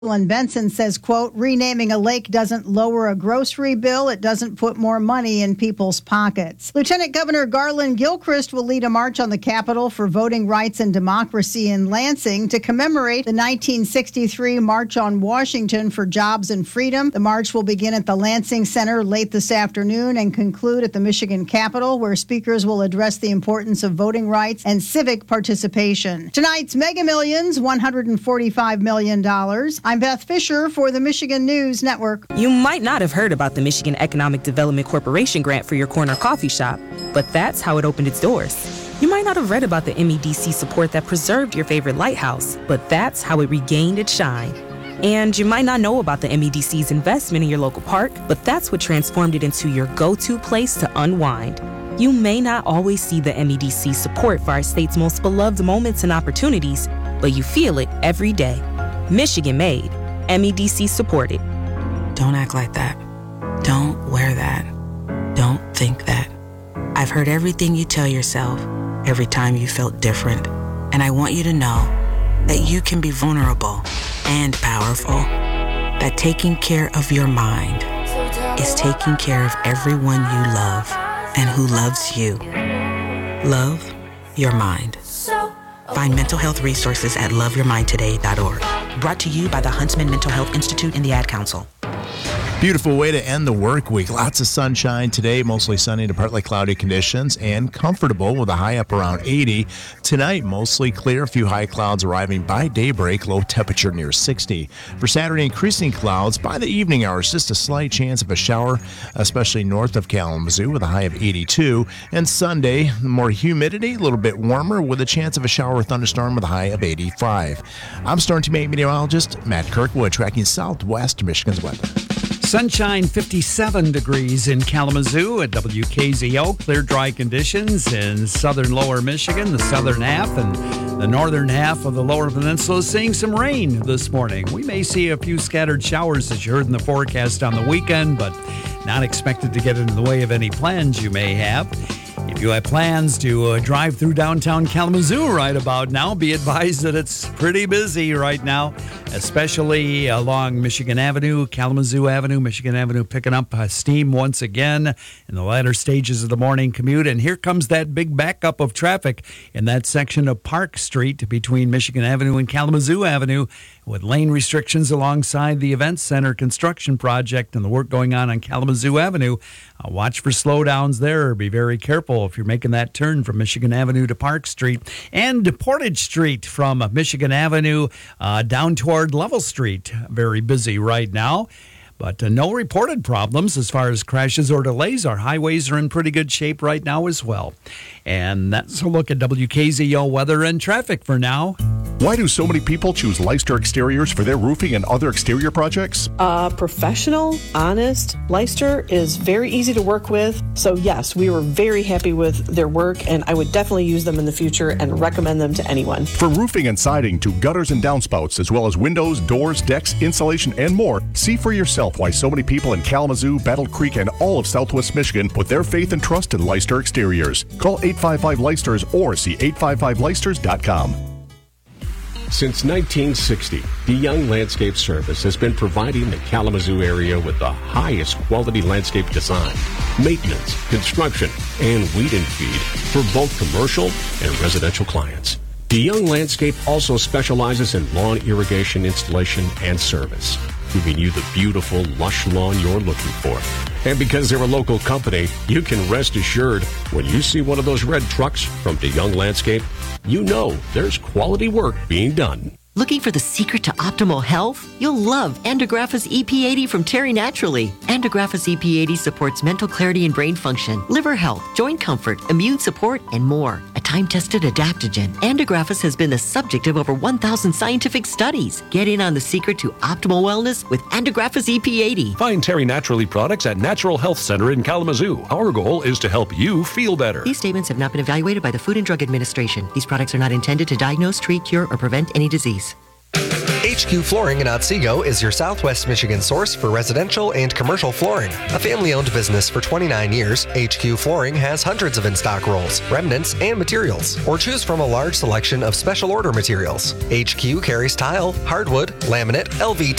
And Benson says, quote, renaming a lake doesn't lower a grocery bill. It doesn't put more money in people's pockets. Lieutenant Governor Garland Gilchrist will lead a march on the Capitol for voting rights and democracy in Lansing to commemorate the 1963 March on Washington for Jobs and Freedom. The march will begin at the Lansing Center late this afternoon and conclude at the Michigan Capitol, where speakers will address the importance of voting rights and civic participation. Tonight's Mega Millions, $145 million. I'm Beth Fisher for the Michigan News Network. You might not have heard about the Michigan Economic Development Corporation grant for your corner coffee shop, but that's how it opened its doors. You might not have read about the MEDC support that preserved your favorite lighthouse, but that's how it regained its shine. And you might not know about the MEDC's investment in your local park, but that's what transformed it into your go-to place to unwind. You may not always see the MEDC support for our state's most beloved moments and opportunities, but you feel it every day. Michigan made, MEDC supported. Don't act like that. Don't wear that. Don't think that. I've heard everything you tell yourself every time you felt different. And I want you to know that you can be vulnerable and powerful. That taking care of your mind is taking care of everyone you love and who loves you. Love your mind. Find mental health resources at loveyourmindtoday.org. Brought to you by the Huntsman Mental Health Institute and the Ad Council. Beautiful way to end the work week. Lots of sunshine today, mostly sunny to partly cloudy conditions, and comfortable with a high up around 80. Tonight, mostly clear, a few high clouds arriving by daybreak, low temperature near 60. For Saturday, increasing clouds by the evening hours, just a slight chance of a shower, especially north of Kalamazoo with a high of 82. And Sunday, more humidity, a little bit warmer with a chance of a shower or thunderstorm with a high of 85. I'm Storm Team 8 meteorologist Matt Kirkwood, tracking southwest Michigan's weather. Sunshine, 57 degrees in Kalamazoo at WKZO. Clear, dry conditions in southern lower Michigan, the southern half, and the northern half of the lower peninsula seeing some rain this morning. We may see a few scattered showers, as you heard in the forecast on the weekend, but not expected to get into the way of any plans you may have. If you have plans to drive through downtown Kalamazoo right about now, be advised that it's pretty busy right now, especially along Michigan Avenue, Kalamazoo Avenue, Michigan Avenue picking up steam once again in the latter stages of the morning commute. And here comes that big backup of traffic in that section of Park Street between Michigan Avenue and Kalamazoo Avenue, with lane restrictions alongside the Events Center construction project and the work going on Kalamazoo Avenue. Watch for slowdowns there. Be very careful if you're making that turn from Michigan Avenue to Park Street and Portage Street from Michigan Avenue down toward Level Street. Very busy right now. But no reported problems as far as crashes or delays. Our highways are in pretty good shape right now as well. And that's a look at WKZO weather and traffic for now. Why do so many people choose Leister Exteriors for their roofing and other exterior projects? Professional, honest. Leister is very easy to work with. So yes, we were very happy with their work, and I would definitely use them in the future and recommend them to anyone. From roofing and siding to gutters and downspouts, as well as windows, doors, decks, insulation, and more, see for yourself why so many people in Kalamazoo, Battle Creek, and all of Southwest Michigan put their faith and trust in Leister Exteriors. Call 855-LEISTERS or see 855leisters.com. Since 1960, DeYoung Landscape Service has been providing the Kalamazoo area with the highest quality landscape design, maintenance, construction, and weed and feed for both commercial and residential clients. DeYoung Landscape also specializes in lawn irrigation installation and service, giving you the beautiful, lush lawn you're looking for. And because they're a local company, you can rest assured when you see one of those red trucks from DeYoung Landscape, you know there's quality work being done. Looking for the secret to optimal health? You'll love Andrographis EP80 from Terry Naturally. Andrographis EP80 supports mental clarity and brain function, liver health, joint comfort, immune support, and more. A time-tested adaptogen, Andrographis has been the subject of over 1,000 scientific studies. Get in on the secret to optimal wellness with Andrographis EP80. Find Terry Naturally products at Natural Health Center in Kalamazoo. Our goal is to help you feel better. These statements have not been evaluated by the Food and Drug Administration. These products are not intended to diagnose, treat, cure, or prevent any disease. HQ Flooring in Otsego is your Southwest Michigan source for residential and commercial flooring. A family-owned business for 29 years, HQ Flooring has hundreds of in-stock rolls, remnants, and materials, or choose from a large selection of special order materials. HQ carries tile, hardwood, laminate, LVT,